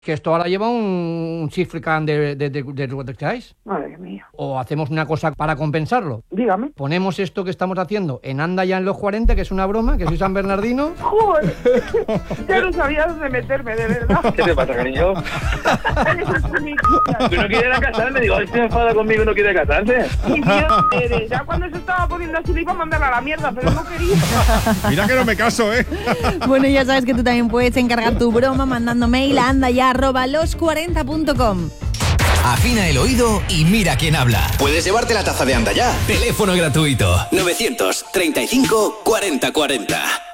Que esto ahora lleva un Sifrican de Rotex. Madre mía. O hacemos una cosa para compensarlo. Dígame. Ponemos esto que estamos haciendo en Anda ya en los 40, que es una broma, que soy San Bernardino. ¡Joder! Ya no sabía dónde meterme, de verdad. ¿Qué te pasa, cariño? ¿Tú no quieres casarme? Digo, este me enfada conmigo y no quiere casarse. Ya cuando se estaba poniendo así le iba a mandar a la mierda, pero no quería. Mira que no me caso, ¿eh? Bueno, ya sabes que tú también puedes encargar tu broma mandando mail a andaya@los40.com. Afina el oído y mira quién habla. Puedes llevarte la taza de Anda Ya. Teléfono gratuito 935 40 40.